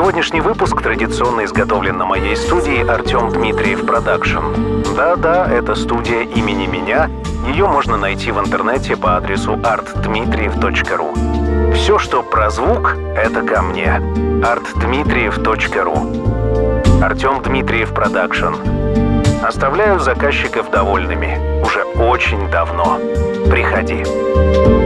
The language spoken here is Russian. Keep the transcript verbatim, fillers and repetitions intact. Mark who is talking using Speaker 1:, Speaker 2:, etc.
Speaker 1: Сегодняшний выпуск традиционно изготовлен на моей студии Артем Дмитриев Продакшн. Да-да, это студия имени меня. Ее можно найти в интернете по адресу арт дмитриев точка ру. Все, что про звук, это ко мне. арт дмитриев точка ру. Артем Дмитриев Продакшн. Оставляю заказчиков довольными. Уже очень давно. Приходи.